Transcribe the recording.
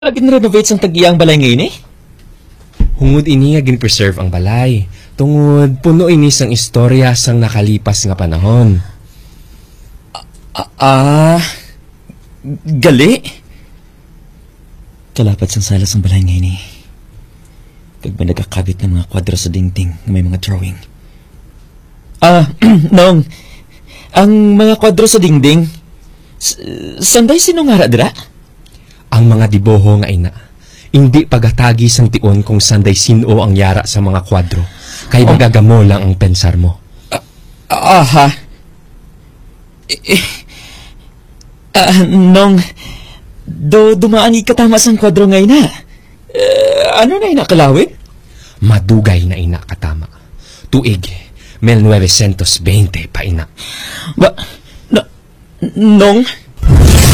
Lagi na-renovate sang tagiyang balay ngayon eh. Hungod ini nga gin-preserve ang balay. Tungod puno ini sang istorya sang nakalipas nga panahon. Gali? Kalapat sang salas ang balay ngayon eh. Kag ba nagkakabit ng mga kwadro sa dingding na may mga drawing. Nong, ang mga kwadro sa dingding, sanday sinungara dira? Ang mga diboho nga ina, hindi pagatagi sang tion kung sanday sino ang yara sa mga kwadro. Kay magagamo lang ang pensar mo. Nong, dumaan ikatama sang kwadro ngayon na. Ano na inakalawin? Madugay na ina katama. Tuig, 1920 pa ina. Nong?